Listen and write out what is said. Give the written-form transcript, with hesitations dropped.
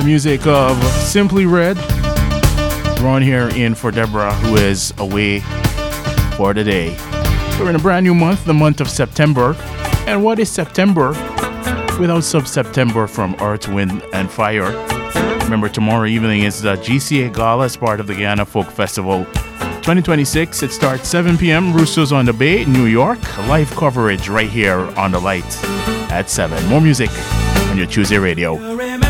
Music of Simply Red. Ron here in for Deborah, who is away for the day. We're in a brand new month, the month of September. And what is September without Sub-September from Earth, Wind, and Fire? Remember, tomorrow evening is the GCA Gala as part of the Guyana Folk Festival 2026. It starts 7 p.m. Roosters on the Bay, New York. Live coverage right here on the light at 7. More music on your Tuesday radio.